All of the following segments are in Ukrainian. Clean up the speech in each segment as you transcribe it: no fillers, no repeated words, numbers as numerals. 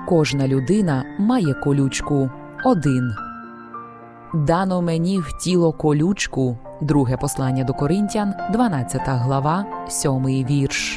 Кожна людина має колючку. 1. Дано мені в тіло колючку. Друге послання до Коринтян, 12 глава, 7 вірш.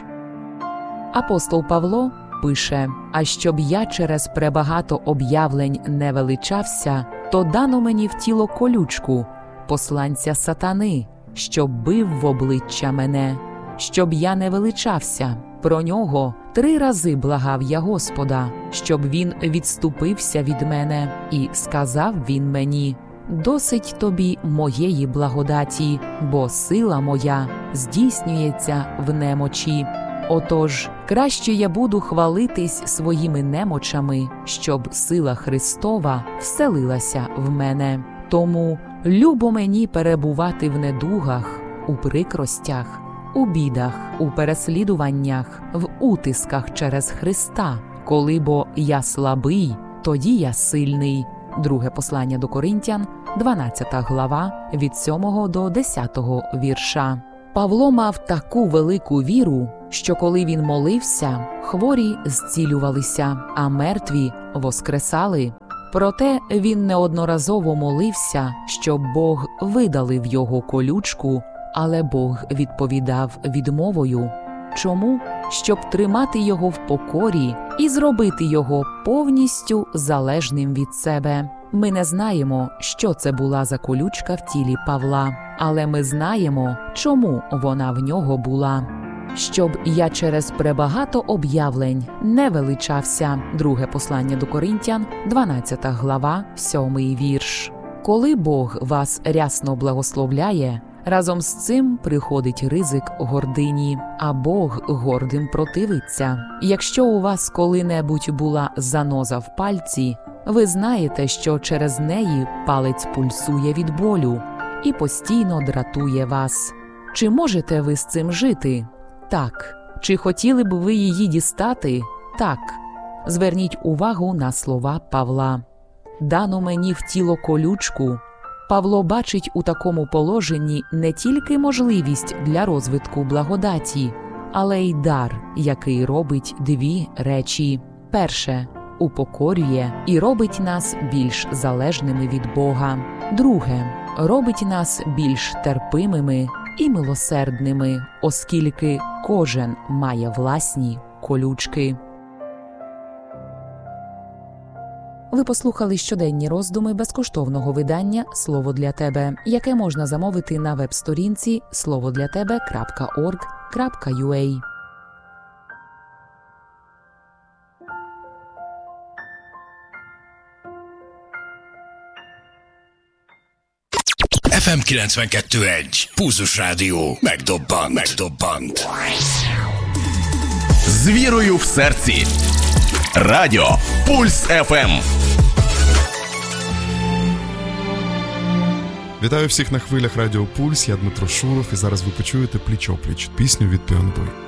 Апостол Павло пише: «А щоб я через пребагато об'явлень не величався, то дано мені в тіло колючку, посланця сатани, щоб бив в обличчя мене, щоб я не величався. Про нього 3 рази благав я Господа, щоб він відступився від мене. І сказав він мені: досить тобі моєї благодаті, бо сила моя здійснюється в немочі. Отож, краще я буду хвалитись своїми немочами, щоб сила Христова вселилася в мене. Тому любо мені перебувати в недугах, у прикростях, у бідах, у переслідуваннях, в утисках через Христа. Коли бо я слабий, тоді я сильний». Друге послання до Коринтян, 12 глава, від 7 до 10 вірша. Павло мав таку велику віру, що коли він молився, хворі зцілювалися, а мертві воскресали. Проте він неодноразово молився, щоб Бог видалив його колючку, але Бог відповідав відмовою. Чому? Щоб тримати його в покорі і зробити його повністю залежним від себе. Ми не знаємо, що це була за колючка в тілі Павла, але ми знаємо, чому вона в нього була. Щоб я через пребагато об'явлень не величався. Друге послання до Коринтян, 12 глава, 7 вірш. Коли Бог вас рясно благословляє, разом з цим приходить ризик гордині, а Бог гордим противиться. Якщо у вас коли-небудь була заноза в пальці, ви знаєте, що через неї палець пульсує від болю і постійно дратує вас. Чи можете ви з цим жити? Так. Чи хотіли б ви її дістати? Так. Зверніть увагу на слова Павла. «Дано мені в тіло колючку». Павло бачить у такому положенні не тільки можливість для розвитку благодаті, але й дар, який робить 2 речі. Перше – упокорює і робить нас більш залежними від Бога. Друге – робить нас більш терпимими і милосердними, оскільки кожен має власні колючки. Ви послухали щоденні роздуми безкоштовного видання «Слово для тебе», яке можна замовити на веб-сторінці slovodlyatebe.org.ua. FM 92.1 Pulzus Rádió megdobbant. З вірою в серці. Радіо Пульс ФМ. Вітаю всіх на хвилях Радіо Пульс. Я Дмитро Шуров, і зараз ви почуєте «Пліч-о-пліч» пісню від Піонбой.